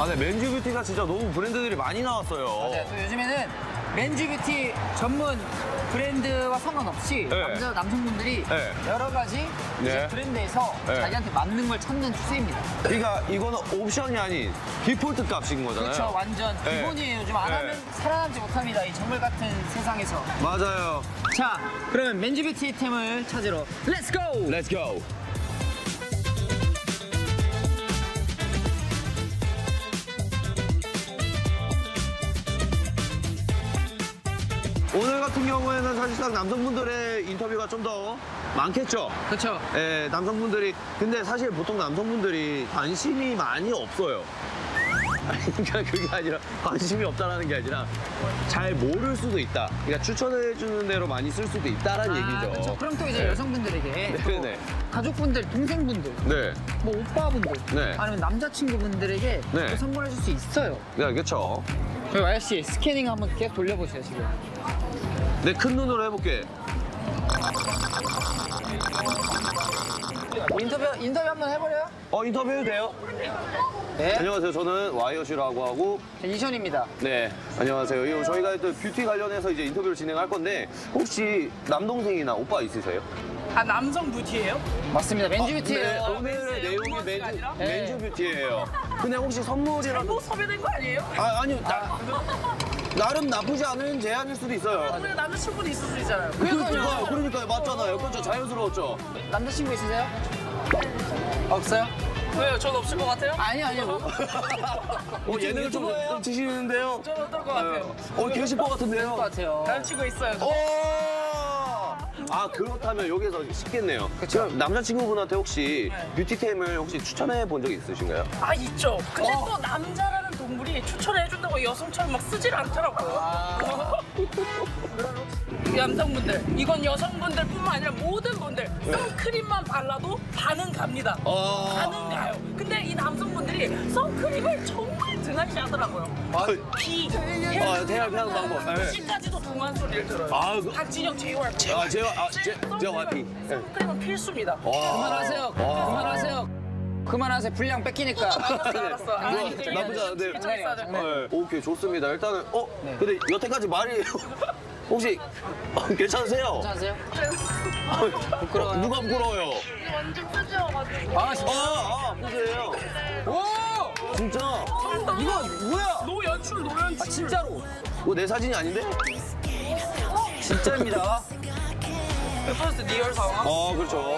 아, 네, 맨즈 뷰티가 진짜 너무 브랜드들이 많이 나왔어요. 맞아요. 또 요즘에는 맨즈 뷰티 전문 브랜드와 상관없이 네. 남성분들이 네. 여러 가지 이제 네. 브랜드에서 네. 자기한테 맞는 걸 찾는 추세입니다. 그러니까 이거는 옵션이 아닌 디폴트 값인 거잖아요. 그렇죠. 완전 네. 기본이에요. 요즘 안 네. 하면 살아남지 못합니다. 이 정글 같은 세상에서. 맞아요. 자, 그러면 맨즈 뷰티템을 찾으러 렛츠 고! Let's go. 오늘 같은 경우에는 사실상 남성분들의 인터뷰가 좀 더 많겠죠? 그렇죠. 예, 남성분들이. 근데 사실 보통 남성분들이 관심이 많이 없어요. 아니, 그러니까 그게 아니라 관심이 없다라는 게 아니라 잘 모를 수도 있다. 그러니까 추천해주는 대로 많이 쓸 수도 있다라는 얘기죠. 그렇죠. 그럼 또 이제 네. 여성분들에게 또 네. 가족분들, 동생분들, 네. 뭐 오빠분들, 네. 아니면 남자친구분들에게 네. 또 선물해 줄 수 있어요. 네, 그렇죠. 저희 YC 스캐닝 한번 계속 돌려보세요, 지금. 내 큰 눈으로 해볼게. 인터뷰 한번 해버려요? 인터뷰 해도 돼요? 네. 안녕하세요. 저는 와이어시라고 하고. 이션입니다. 네, 안녕하세요. 저희가 또 뷰티 관련해서 이제 인터뷰를 진행할 건데 혹시 남동생이나 오빠 있으세요? 아, 남성 뷰티예요? 맞습니다. 맨즈 뷰티예요. 네, 오늘의 내용이 로망스가 맨즈, 아니라? 맨즈 뷰티예요. 근데 혹시 선물이라도. 뭐 섭외된 거 아니에요? 아니요. 나름 나쁘지 않은 제안일 수도 있어요. 우리가 남자친구도 있을 수 있잖아요. 그러니까요. 맞잖아요. 그렇죠. 자연스러웠죠. 남자친구 있으세요? 없어요? 왜요? 전 없을 것 같아요? 아니요. 예능을 좀 드시는데요. 저는 어떨 것 같아요? 계실 것 같은데요. 것 같아요. 남자친구 있어요. 그렇다면 여기서 쉽겠네요. 그쵸. 그럼 남자친구분한테 혹시 네. 뷰티템을 혹시 추천해 본 적 있으신가요? 아, 있죠. 근데 또 남자라는 동물이 추천해준다고 여성처럼 막 쓰질 않더라고요. 이 남성분들, 이건 여성분들뿐만 아니라 모든 분들 선크림만 발라도 반은 갑니다. 반은 가요. 근데 이 남성분들이 선크림을 정말 등한시 하더라고요. 비, 태양 방법. 네. 시까지도 동안 소리를 들어요. 박진영 JYP. JYP. 선크림은 필수입니다. 그만하세요. 분량 뺏기니까. 알았어. 나쁘지 않은데. 장난이에요. 오케이, 좋습니다. 일단은, 근데 여태까지 말이 혹시 괜찮으세요? 괜찮으세요? 부끄러워요. 누가 부끄러워요? 완전 푸지여가지고. 부끄러워요. 오! 진짜? 이거 뭐야? 노연출. 진짜로. 이거 내 사진이 아닌데? 진짜입니다. 퍼스트 리얼 상황. 그렇죠.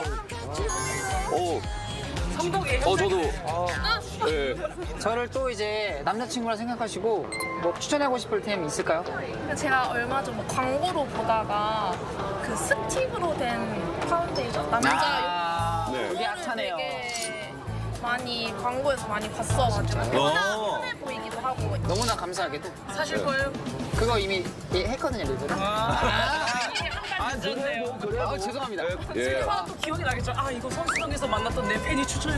성덕이 저도. 네. 저를 또 이제 남자친구라 생각하시고 뭐 추천하고 싶을 템 있을까요? 제가 얼마 전 광고로 보다가 그 스틱으로 된 파운데이션 남자 네. 그게 용도를 핫하네요. 되게 많이 광고에서 많이 봤어가지고 흔해 보이기도 하고 너무나 감사하게도 사실 거예요? 그거 이미 했거든요, 리뷰를. 그래요? 죄송합니다. 예. 하나 또 기억이 나겠죠? 이거 선수촌에서 만났던 내 팬이 추천해